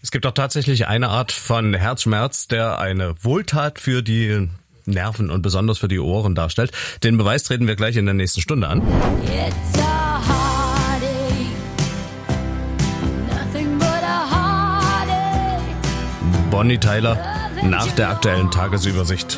Es gibt auch tatsächlich eine Art von Herzschmerz, der eine Wohltat für die Nerven und besonders für die Ohren darstellt. Den Beweis treten wir gleich in der nächsten Stunde an. Bonnie Tyler nach der aktuellen Tagesübersicht.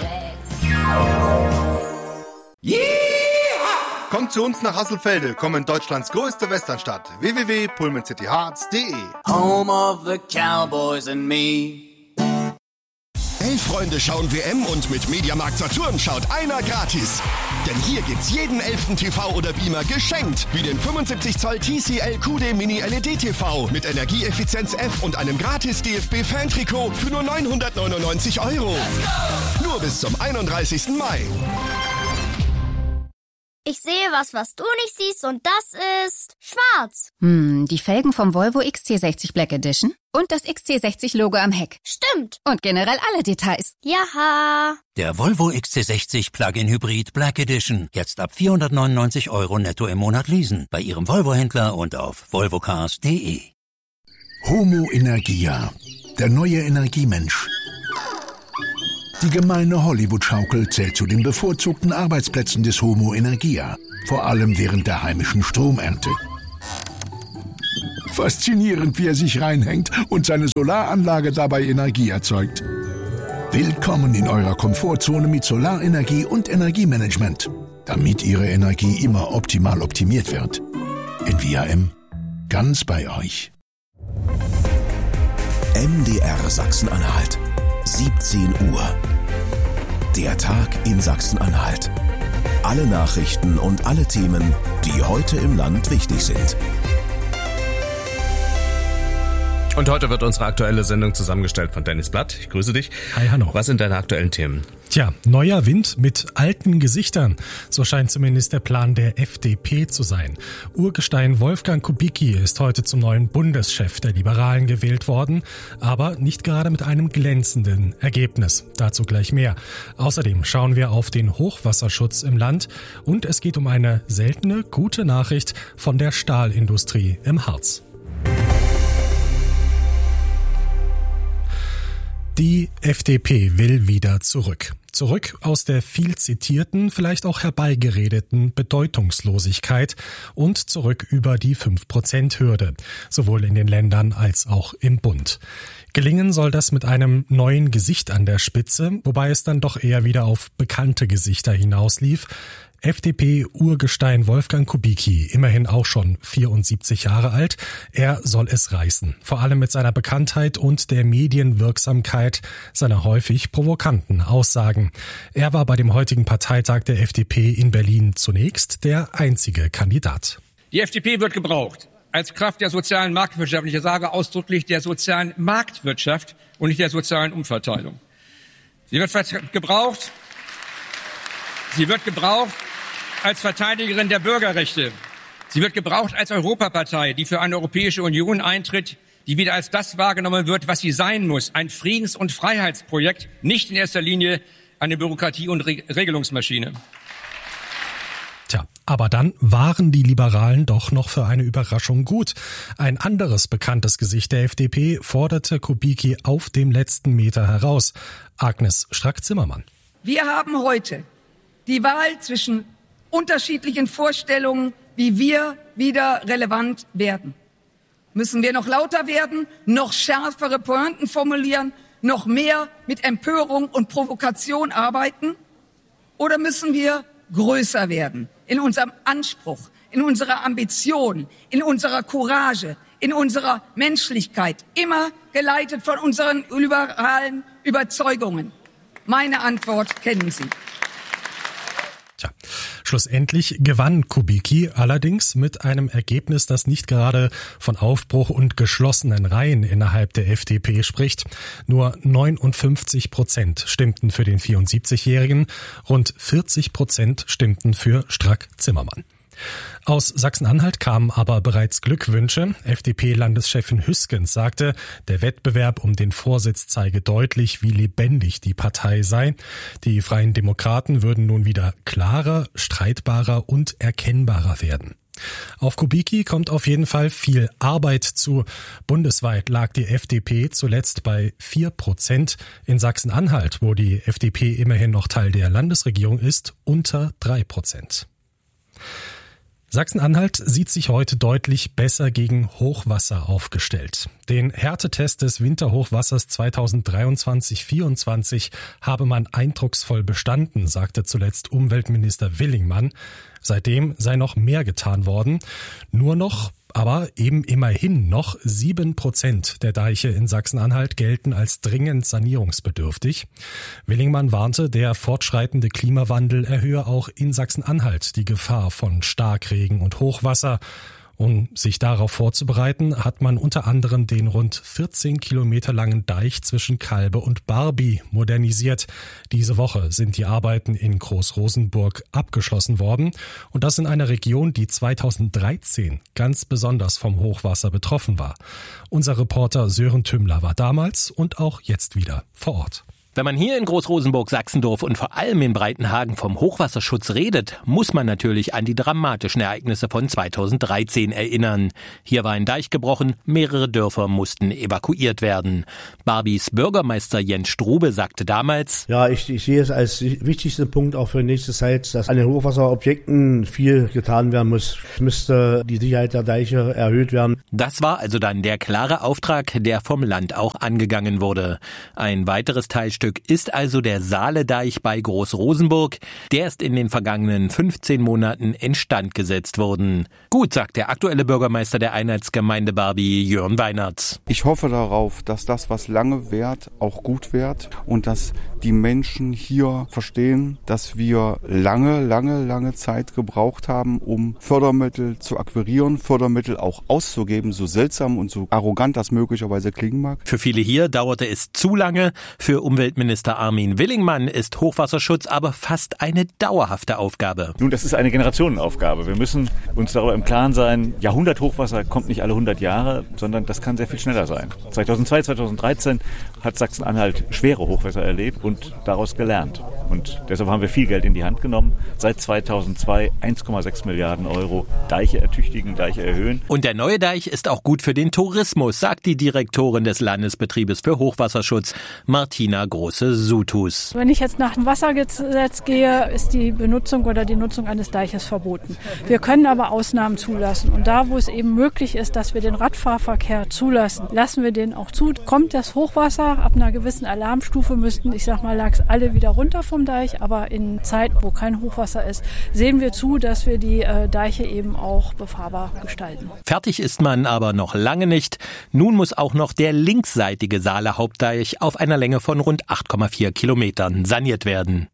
Yeah! Kommt zu uns nach Hasselfelde, komm in Deutschlands größte Westernstadt. www.pullmancityhearts.de. Home of the Cowboys and me. Hey Freunde, schauen WM und mit Mediamarkt Saturn schaut einer gratis. Denn hier gibt's jeden 11. TV oder Beamer geschenkt. Wie den 75 Zoll TCL QD Mini LED TV mit Energieeffizienz F und einem gratis DFB Fan-Trikot für nur 999 €. Nur bis zum 31. Mai. Ich sehe was du nicht siehst und das ist schwarz. Die Felgen vom Volvo XC60 Black Edition und das XC60-Logo am Heck. Stimmt. Und generell alle Details. Jaha. Der Volvo XC60 Plug-in Hybrid Black Edition. Jetzt ab 499 € netto im Monat leasen. Bei Ihrem Volvo-Händler und auf volvocars.de. Homo Energia. Der neue Energiemensch. Die gemeine Hollywood-Schaukel zählt zu den bevorzugten Arbeitsplätzen des Homo Energia, vor allem während der heimischen Stromernte. Faszinierend, wie er sich reinhängt und seine Solaranlage dabei Energie erzeugt. Willkommen in eurer Komfortzone mit Solarenergie und Energiemanagement, damit Ihre Energie immer optimal optimiert wird. NVAM, ganz bei euch. MDR Sachsen-Anhalt. 17 Uhr. Der Tag in Sachsen-Anhalt. Alle Nachrichten und alle Themen, die heute im Land wichtig sind. Und heute wird unsere aktuelle Sendung zusammengestellt von Dennis Blatt. Ich grüße dich. Hi, Hanno. Was sind deine aktuellen Themen? Tja, neuer Wind mit alten Gesichtern. So scheint zumindest der Plan der FDP zu sein. Urgestein Wolfgang Kubicki ist heute zum neuen Bundeschef der Liberalen gewählt worden, aber nicht gerade mit einem glänzenden Ergebnis. Dazu gleich mehr. Außerdem schauen wir auf den Hochwasserschutz im Land und es geht um eine seltene, gute Nachricht von der Stahlindustrie im Harz. Die FDP will wieder zurück. Zurück aus der viel zitierten, vielleicht auch herbeigeredeten Bedeutungslosigkeit und zurück über die 5%-Hürde, sowohl in den Ländern als auch im Bund. Gelingen soll das mit einem neuen Gesicht an der Spitze, wobei es dann doch eher wieder auf bekannte Gesichter hinauslief. FDP-Urgestein Wolfgang Kubicki, immerhin auch schon 74 Jahre alt. Er soll es reißen. Vor allem mit seiner Bekanntheit und der Medienwirksamkeit seiner häufig provokanten Aussagen. Er war bei dem heutigen Parteitag der FDP in Berlin zunächst der einzige Kandidat. Die FDP wird gebraucht als Kraft der sozialen Marktwirtschaft. Ich sage ausdrücklich der sozialen Marktwirtschaft und nicht der sozialen Umverteilung. Sie wird gebraucht als Verteidigerin der Bürgerrechte. Sie wird gebraucht als Europapartei, die für eine Europäische Union eintritt, die wieder als das wahrgenommen wird, was sie sein muss. Ein Friedens- und Freiheitsprojekt, nicht in erster Linie eine Bürokratie- und Regelungsmaschine. Tja, aber dann waren die Liberalen doch noch für eine Überraschung gut. Ein anderes bekanntes Gesicht der FDP forderte Kubicki auf dem letzten Meter heraus. Agnes Strack-Zimmermann. Wir haben heute die Wahl zwischen unterschiedlichen Vorstellungen, wie wir wieder relevant werden. Müssen wir noch lauter werden, noch schärfere Pointen formulieren, noch mehr mit Empörung und Provokation arbeiten? Oder müssen wir größer werden in unserem Anspruch, in unserer Ambition, in unserer Courage, in unserer Menschlichkeit, immer geleitet von unseren liberalen Überzeugungen? Meine Antwort kennen Sie. Tja, schlussendlich gewann Kubicki allerdings mit einem Ergebnis, das nicht gerade von Aufbruch und geschlossenen Reihen innerhalb der FDP spricht. Nur 59% stimmten für den 74-Jährigen, rund 40% stimmten für Strack-Zimmermann. Aus Sachsen-Anhalt kamen aber bereits Glückwünsche. FDP-Landeschefin Hüskens sagte, der Wettbewerb um den Vorsitz zeige deutlich, wie lebendig die Partei sei. Die Freien Demokraten würden nun wieder klarer, streitbarer und erkennbarer werden. Auf Kubicki kommt auf jeden Fall viel Arbeit zu. Bundesweit lag die FDP zuletzt bei 4%. In Sachsen-Anhalt, wo die FDP immerhin noch Teil der Landesregierung ist, unter 3%. Sachsen-Anhalt sieht sich heute deutlich besser gegen Hochwasser aufgestellt. Den Härtetest des Winterhochwassers 2023/24 habe man eindrucksvoll bestanden, sagte zuletzt Umweltminister Willingmann. Seitdem sei noch mehr getan worden. Nur noch, aber eben immerhin noch 7% der Deiche in Sachsen-Anhalt gelten als dringend sanierungsbedürftig. Willingmann warnte, der fortschreitende Klimawandel erhöhe auch in Sachsen-Anhalt die Gefahr von Starkregen und Hochwasser. Um sich darauf vorzubereiten, hat man unter anderem den rund 14 Kilometer langen Deich zwischen Kalbe und Barby modernisiert. Diese Woche sind die Arbeiten in Groß-Rosenburg abgeschlossen worden. Und das in einer Region, die 2013 ganz besonders vom Hochwasser betroffen war. Unser Reporter Sören Tümmler war damals und auch jetzt wieder vor Ort. Wenn man hier in Groß-Rosenburg, Sachsendorf und vor allem in Breitenhagen vom Hochwasserschutz redet, muss man natürlich an die dramatischen Ereignisse von 2013 erinnern. Hier war ein Deich gebrochen, mehrere Dörfer mussten evakuiert werden. Barbys Bürgermeister Jens Strube sagte damals: Ja, ich sehe es als wichtigsten Punkt auch für nächste Zeit, dass an den Hochwasserobjekten viel getan werden muss. Es müsste die Sicherheit der Deiche erhöht werden. Das war also dann der klare Auftrag, der vom Land auch angegangen wurde. Ein weiteres Teilstück ist also der Saale-Deich bei Groß-Rosenburg. Der ist in den vergangenen 15 Monaten instand gesetzt worden. Gut, sagt der aktuelle Bürgermeister der Einheitsgemeinde Barby, Jörn Weinertz. Ich hoffe darauf, dass das, was lange währt, auch gut wird und dass die Menschen hier verstehen, dass wir lange Zeit gebraucht haben, um Fördermittel zu akquirieren, Fördermittel auch auszugeben, so seltsam und so arrogant das möglicherweise klingen mag. Für viele hier dauerte es zu lange. Für Umweltminister Armin Willingmann ist Hochwasserschutz aber fast eine dauerhafte Aufgabe. Nun, das ist eine Generationenaufgabe. Wir müssen uns darüber im Klaren sein, Jahrhunderthochwasser kommt nicht alle 100 Jahre, sondern das kann sehr viel schneller sein. 2002, 2013 hat Sachsen-Anhalt schwere Hochwasser erlebt und daraus gelernt. Und deshalb haben wir viel Geld in die Hand genommen. Seit 2002 1,6 Milliarden Euro Deiche ertüchtigen, Deiche erhöhen. Und der neue Deich ist auch gut für den Tourismus, sagt die Direktorin des Landesbetriebes für Hochwasserschutz, Martina Große-Suthus. Wenn ich jetzt nach dem Wassergesetz gehe, ist die Benutzung oder die Nutzung eines Deiches verboten. Wir können aber Ausnahmen zulassen. Und da, wo es eben möglich ist, dass wir den Radfahrverkehr zulassen, lassen wir den auch zu. Kommt das Hochwasser, ab einer gewissen Alarmstufe müssten, ich sag mal, lag's alle wieder runter vom Deich. Aber in Zeiten, wo kein Hochwasser ist, sehen wir zu, dass wir die Deiche eben auch befahrbar gestalten. Fertig ist man aber noch lange nicht. Nun muss auch noch der linksseitige Saale Hauptdeich auf einer Länge von rund 8,4 Kilometern saniert werden.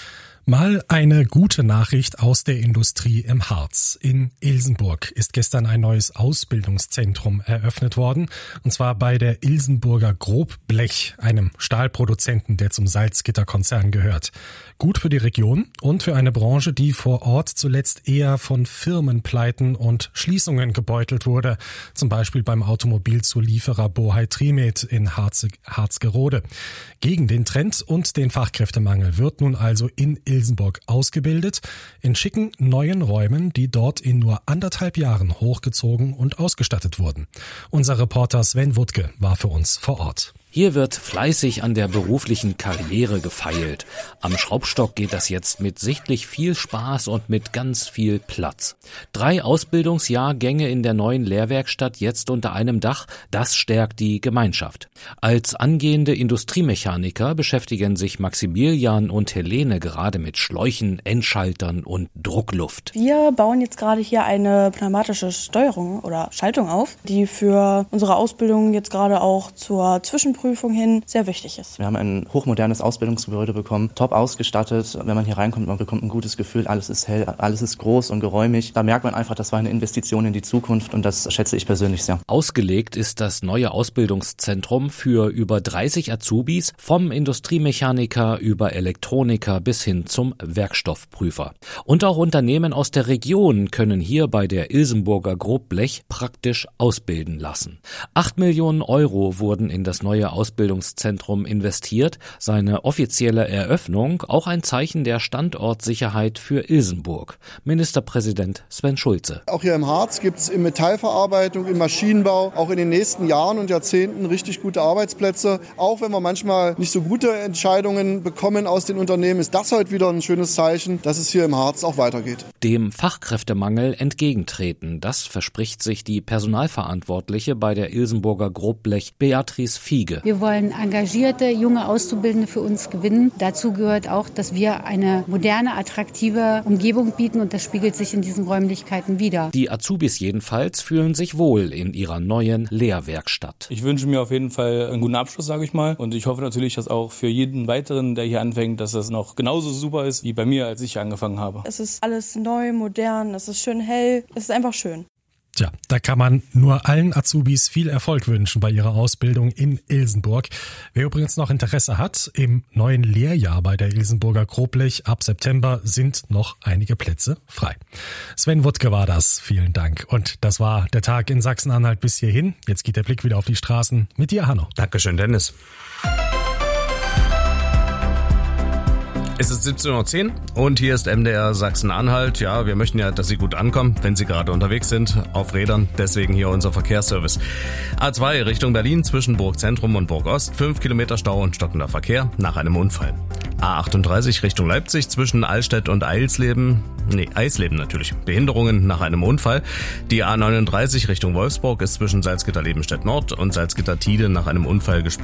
Mal eine gute Nachricht aus der Industrie im Harz. In Ilsenburg ist gestern ein neues Ausbildungszentrum eröffnet worden, und zwar bei der Ilsenburger Grobblech, einem Stahlproduzenten, der zum Salzgitter-Konzern gehört. Gut für die Region und für eine Branche, die vor Ort zuletzt eher von Firmenpleiten und Schließungen gebeutelt wurde, zum Beispiel beim Automobilzulieferer Bohai Trimet in Harzgerode. Gegen den Trend und den Fachkräftemangel wird nun also in Ilsenburg ausgebildet, in schicken neuen Räumen, die dort in nur 1,5 Jahren hochgezogen und ausgestattet wurden. Unser Reporter Sven Wuttke war für uns vor Ort. Hier wird fleißig an der beruflichen Karriere gefeilt. Am Schraubstock geht das jetzt mit sichtlich viel Spaß und mit ganz viel Platz. 3 Ausbildungsjahrgänge in der neuen Lehrwerkstatt jetzt unter einem Dach, das stärkt die Gemeinschaft. Als angehende Industriemechaniker beschäftigen sich Maximilian und Helene gerade mit Schläuchen, Endschaltern und Druckluft. Wir bauen jetzt gerade hier eine pneumatische Steuerung oder Schaltung auf, die für unsere Ausbildung jetzt gerade auch zur Zwischenprüfung hin sehr wichtig ist. Wir haben ein hochmodernes Ausbildungsgebäude bekommen, top ausgestattet. Wenn man hier reinkommt, man bekommt ein gutes Gefühl, alles ist hell, alles ist groß und geräumig. Da merkt man einfach, das war eine Investition in die Zukunft und das schätze ich persönlich sehr. Ausgelegt ist das neue Ausbildungszentrum für über 30 Azubis, vom Industriemechaniker über Elektroniker bis hin zum Werkstoffprüfer. Und auch Unternehmen aus der Region können hier bei der Ilsenburger Grobblech praktisch ausbilden lassen. 8 Millionen Euro wurden in das neue Ausbildungszentrum investiert. Seine offizielle Eröffnung auch ein Zeichen der Standortsicherheit für Ilsenburg. Ministerpräsident Sven Schulze. Auch hier im Harz gibt es in Metallverarbeitung, im Maschinenbau auch in den nächsten Jahren und Jahrzehnten richtig gute Arbeitsplätze. Auch wenn wir manchmal nicht so gute Entscheidungen bekommen aus den Unternehmen, ist das heute wieder ein schönes Zeichen, dass es hier im Harz auch weitergeht. Dem Fachkräftemangel entgegentreten, das verspricht sich die Personalverantwortliche bei der Ilsenburger Grobblech, Beatrice Fiege. Wir wollen engagierte, junge Auszubildende für uns gewinnen. Dazu gehört auch, dass wir eine moderne, attraktive Umgebung bieten und das spiegelt sich in diesen Räumlichkeiten wider. Die Azubis jedenfalls fühlen sich wohl in ihrer neuen Lehrwerkstatt. Ich wünsche mir auf jeden Fall einen guten Abschluss, sage ich mal. Und ich hoffe natürlich, dass auch für jeden weiteren, der hier anfängt, dass das noch genauso super ist wie bei mir, als ich angefangen habe. Es ist alles neu, modern, es ist schön hell, es ist einfach schön. Tja, da kann man nur allen Azubis viel Erfolg wünschen bei ihrer Ausbildung in Ilsenburg. Wer übrigens noch Interesse hat, im neuen Lehrjahr bei der Ilsenburger Grobblech ab September sind noch einige Plätze frei. Sven Wuttke war das. Vielen Dank. Und das war der Tag in Sachsen-Anhalt bis hierhin. Jetzt geht der Blick wieder auf die Straßen mit dir, Hanno. Dankeschön, Dennis. Es ist 17:10 Uhr und hier ist MDR Sachsen-Anhalt. Ja, wir möchten ja, dass Sie gut ankommen, wenn Sie gerade unterwegs sind, auf Rädern. Deswegen hier unser Verkehrsservice. A2 Richtung Berlin zwischen Burgzentrum und Burgost. 5 Kilometer Stau und stockender Verkehr nach einem Unfall. A38 Richtung Leipzig zwischen Allstedt und Eisleben natürlich. Behinderungen nach einem Unfall. Die A39 Richtung Wolfsburg ist zwischen Salzgitter-Lebenstedt Nord und Salzgitter-Tide nach einem Unfall gesperrt.